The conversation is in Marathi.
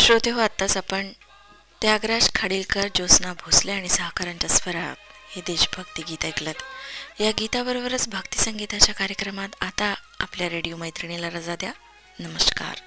श्रोते हो, आत्ताच आपण त्यागराज खाडीलकर, ज्योत्स्ना भोसले आणि सहकाऱ्यांच्या स्वरात हे देशभक्ती गीत ऐकलत. या गीताबरोबरच भक्ती संगीताच्या कार्यक्रमात आता आपल्या रेडिओ मैत्रिणीला रजा द्या. नमस्कार.